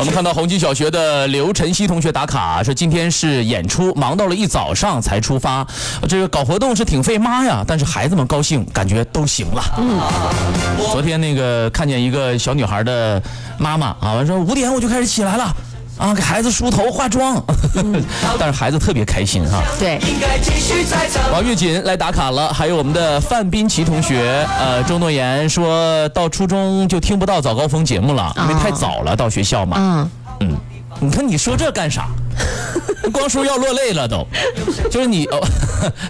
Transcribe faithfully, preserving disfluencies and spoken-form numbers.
我们看到红旗小学的刘晨曦同学打卡，说今天是演出，忙到了一早上才出发。这个搞活动是挺费妈呀，但是孩子们高兴，感觉都行了。嗯，昨天那个看见一个小女孩的妈妈啊，完说五点我就开始起来了。啊，给孩子梳头化妆，嗯、但是孩子特别开心哈。 对， 王玉锦来打卡了，还有我们的范斌奇同学，呃，周诺言说到初中就听不到早高峰节目了，因为太早了到学校嘛。嗯嗯，你看你说这干啥？光说要落泪了都，就是你哦，